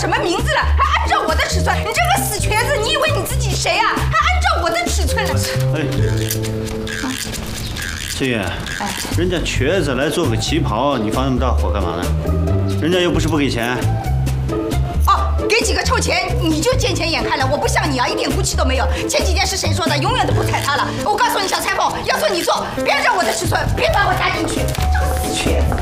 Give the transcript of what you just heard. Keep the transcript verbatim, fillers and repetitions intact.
什么名字了？还按照我的尺寸？你这个死瘸子，你以为你自己谁啊？还按照我的尺寸了？ 哎，志远，哎，人家瘸子来做个旗袍，你发那么大火干嘛呢？人家又不是不给钱。 哦，给几个臭钱你就见钱眼开了？我不像你啊，一点骨气都没有。前几天是谁说的？永远都不踩他了。我告诉你，小裁缝，要做你做，别按照我的尺寸，别把我加进去。这个死瘸子！